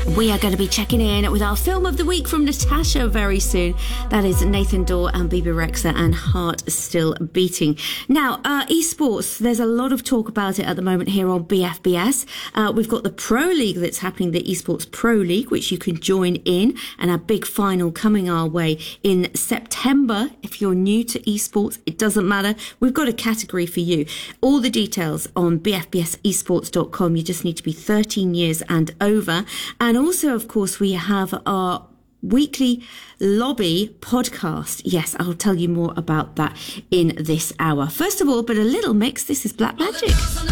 We are going to be checking in with our film of the week from Natasha very soon. That is Nathan Dorr and Bebe Rexha and Heart Still Beating. Now, esports, there's a lot of talk about it at the moment here on BFBS. We've got the Pro League that's happening, the Esports Pro League, which you can join in, and a big final coming our way in September. If you're new to esports, it doesn't matter. We've got a category for you. All the details on bfbsesports.com. You just need to be 13 years and over. And also, of course, we have our weekly lobby podcast. Yes, I'll tell you more about that in this hour. First of all, but a little mix. This is Black Magic.